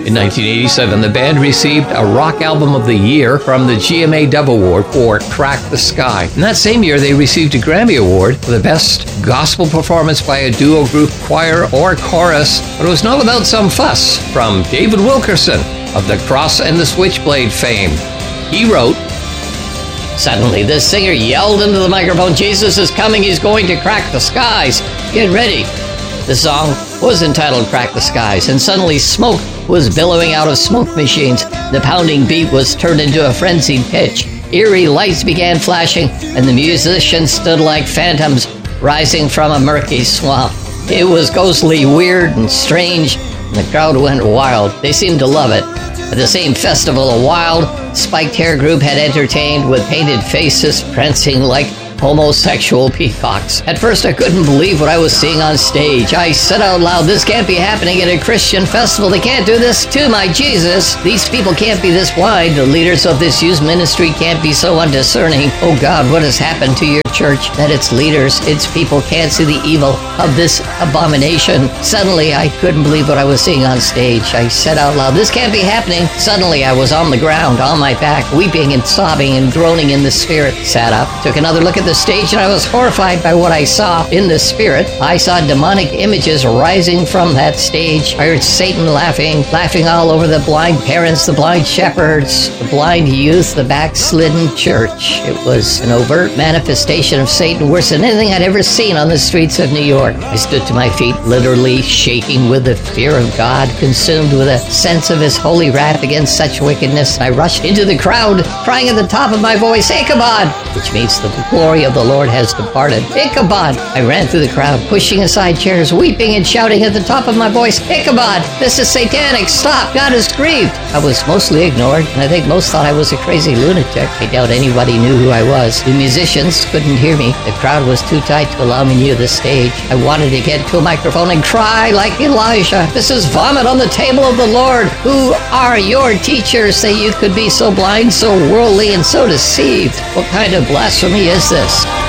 In 1987, the band received a Rock Album of the Year from the GMA Dove Award for Crack the Sky. In that same year, they received a Grammy Award for the Best Gospel Performance by a Duo, Group, Choir, or Chorus. But it was not without some fuss from David Wilkerson of the Cross and the Switchblade fame. He wrote, "Suddenly, this singer yelled into the microphone, 'Jesus is coming, he's going to crack the skies. Get ready.' The song was entitled Crack the Skies, and suddenly smoke was billowing out of smoke machines. The pounding beat was turned into a frenzied pitch. Eerie lights began flashing, and the musicians stood like phantoms rising from a murky swamp. It was ghostly, weird, and strange, and the crowd went wild. They seemed to love it. At the same festival, a wild, spiked hair group had entertained with painted faces prancing like homosexual peacocks. At first, I couldn't believe what I was seeing on stage. I said out loud, 'This can't be happening at a Christian festival. They can't do this to my Jesus. These people can't be this blind. The leaders of this youth ministry can't be so undiscerning. Oh God, what has happened to your church that its leaders, its people can't see the evil of this abomination?' Suddenly, I couldn't believe what I was seeing on stage. I said out loud, 'This can't be happening.' Suddenly, I was on the ground, on my back, weeping and sobbing and groaning in the spirit. Sat up, took another look at the stage, and I was horrified by what I saw in the spirit. I saw demonic images rising from that stage. I heard Satan laughing all over the blind parents, the blind shepherds, the blind youth, the backslidden church. It was an overt manifestation of Satan, worse than anything I'd ever seen on the streets of New York. I stood to my feet, literally shaking with the fear of God, consumed with a sense of his holy wrath against such wickedness. I rushed into the crowd, crying at the top of my voice, 'Ichabod!' which means the glory of the Lord has departed. Ichabod! I ran through the crowd, pushing aside chairs, weeping and shouting at the top of my voice, 'Ichabod! This is satanic! Stop! God is grieved!' I was mostly ignored, and I think most thought I was a crazy lunatic. I doubt anybody knew who I was. The musicians couldn't hear me. The crowd was too tight to allow me near the stage. I wanted to get to a microphone and cry like Elijah, 'This is vomit on the table of the Lord. Who are your teachers that you could be so blind, so worldly, and so deceived? What kind of blasphemy is this?'